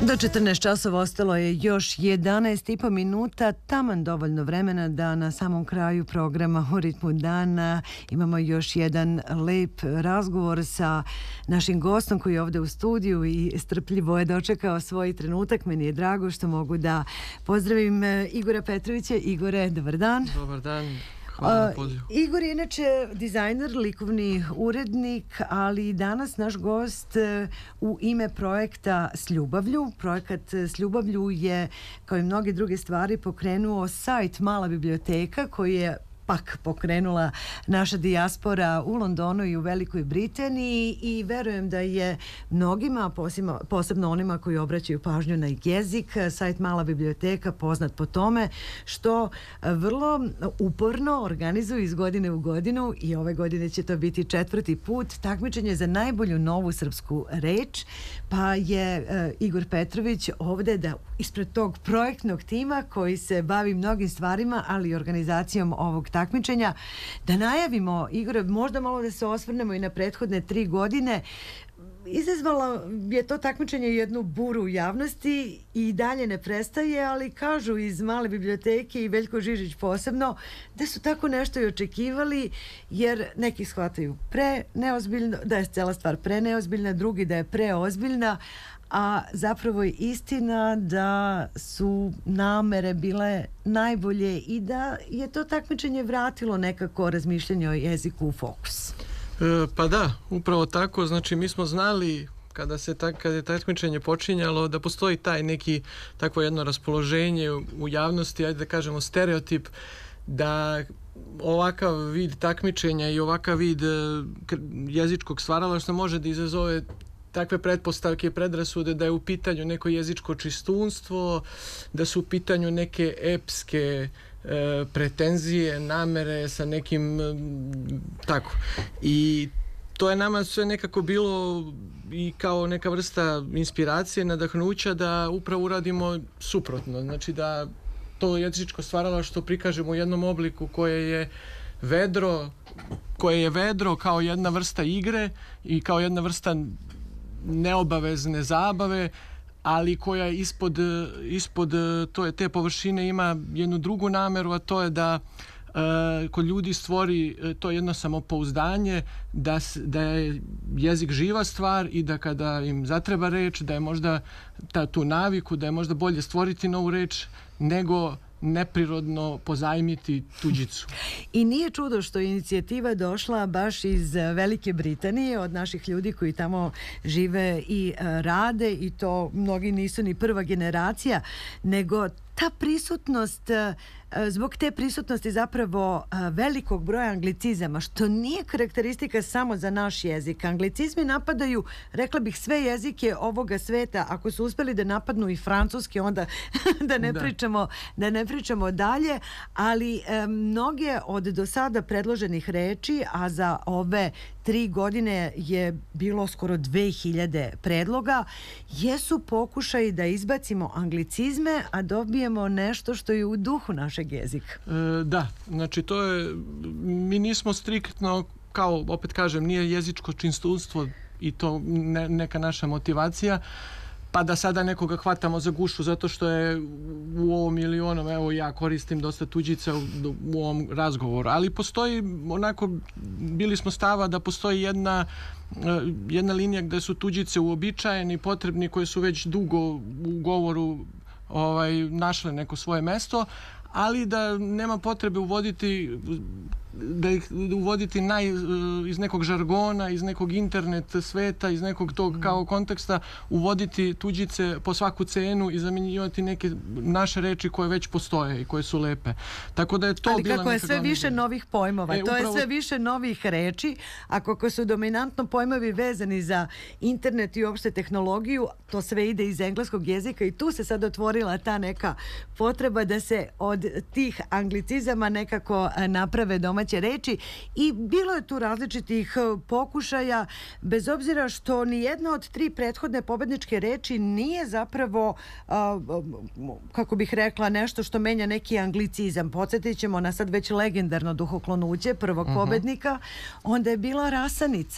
Do 14 časova ostalo je još 11,5 minuta, taman dovoljno vremena da na samom kraju programa U ritmu dana imamo još jedan lep razgovor sa našim gostom koji je ovdje u studiju i strpljivo je dočekao svoj trenutak. Meni je drago što mogu da pozdravim Igora Petrovića. Igore, dobar dan. Dobar dan. Hvala na pozivu. Igor je inače dizajner, likovni urednik, ali danas naš gost u ime projekta S ljubavlju. Projekat S ljubavlju je, kao i mnoge druge stvari, pokrenuo sajt Mala biblioteka koji je pak pokrenula naša dijaspora u Londonu i u Velikoj Britaniji i verujem da je mnogima, posebno onima koji obraćaju pažnju na jezik, sajt Mala biblioteka poznat po tome što vrlo uporno organizuju iz godine u godinu i ove godine će to biti 4. put takmičenje za najbolju novu srpsku reč, pa je Igor Petrović ovdje da ispred tog projektnog tima koji se bavi mnogim stvarima, ali i organizacijom ovog takmičenja, da najavimo, Igore, možda malo da se osvrnemo i na prethodne 3 godine. Izazvala je to takmičenje jednu buru u javnosti i dalje ne prestaje, ali kažu iz Male biblioteke i Veljko Žižić posebno da su tako nešto i očekivali, jer neki shvataju neozbiljno, da je cela stvar neozbiljna, drugi da je preozbiljna, a zapravo je istina da su namere bile najbolje i da je to takmičenje vratilo nekako razmišljanje o jeziku u fokus. Pa da, upravo tako. Znači, mi smo znali kada je takmičenje počinjalo da postoji taj neki takvo jedno raspoloženje u javnosti, ajde da kažemo stereotip, da ovakav vid takmičenja i ovakav vid jezičkog stvaralaštva može da izazove takve pretpostavke i predrasude da je u pitanju neko jezičko čistunstvo, da su u pitanju neke epske pretenzije, namere sa nekim tako. I to je nama sve nekako bilo i kao neka vrsta inspiracije, nadahnuća da upravo uradimo suprotno. Znači da to jezičko stvaralaštvo prikažemo u jednom obliku koje je vedro kao jedna vrsta igre i kao jedna vrsta neobavezne zabave, ali koja ispod te površine ima jednu drugu nameru, a to je da kod ljudi stvori to jedno samopouzdanje da je jezik živa stvar i da kada im zatreba reč, da je možda tu naviku, da je možda bolje stvoriti novu reč nego neprirodno pozajmiti tuđicu. I nije čudo što je inicijativa došla baš iz Velike Britanije, od naših ljudi koji tamo žive i rade, i to mnogi nisu ni prva generacija, nego ta prisutnost, zbog te prisutnosti zapravo velikog broja anglicizama, što nije karakteristika samo za naš jezik. Anglicizmi napadaju, rekla bih, sve jezike ovoga sveta. Ako su uspeli da napadnu i francuski, onda da ne pričamo dalje, ali mnoge od do sada predloženih reči, a za ove 3 godine je bilo skoro 2000 predloga, jesu pokušaj da izbacimo anglicizme, a dobijemo nešto što je u duhu našeg jezika. Da, znači to je, mi nismo striktno, kao opet kažem, nije jezičko čistunstvo i to neka naša motivacija, pa da sada nekoga hvatamo za gušu zato što je u ovom ili onom, evo ja koristim dosta tuđica u ovom razgovoru, ali postoji onako, bili smo stava da postoji jedna linija gde su tuđice uobičajeni i potrebni, koje su već dugo u govoru našle neko svoje mesto, ali da nema potrebe uvoditi iz nekog žargona, iz nekog internet sveta, iz nekog tog kao konteksta, uvoditi tuđice po svaku cenu i zamjenjivati neke naše reči koje već postoje i koje su lepe. Tako da je to ali bila kako je sve više novih pojmova, to upravo... je sve više novih reči, a kako su dominantno pojmovi vezani za internet i uopšte tehnologiju, to sve ide iz engleskog jezika i tu se sad otvorila ta neka potreba da se od tih anglicizama nekako naprave domaće reči i bilo je tu različitih pokušaja, bez obzira što ni jedna od 3 prethodne pobedničke reči nije zapravo, kako bih rekla, nešto što menja neki anglicizam. Podsjetit ćemo na sad već legendarno duhoklonuće prvog pobednika, onda je bila rasanica.